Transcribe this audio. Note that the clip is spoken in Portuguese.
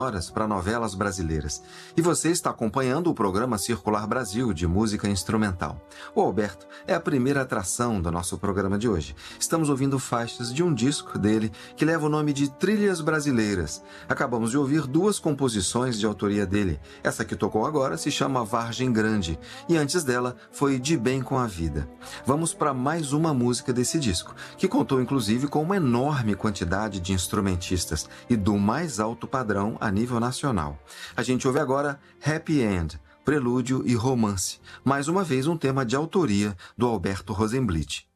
horas para novelas brasileiras. E você está acompanhando o programa Circular Brasil de música instrumental. O Alberto é a primeira atração do nosso programa de hoje. Estamos ouvindo faixas de um disco dele que leva o nome de Trilhas Brasileiras. Acabamos de ouvir duas composições de autoria dele. Essa que tocou agora se chama Vargem Grande e antes dela foi De Bem com a Vida. Vamos para mais uma música desse disco, que contou inclusive com uma enorme quantidade de instrumentistas e do mais alto padrão a nível nacional. A gente ouve agora Happy End, Prelúdio e Romance, mais uma vez um tema de autoria do Alberto Rosenblit.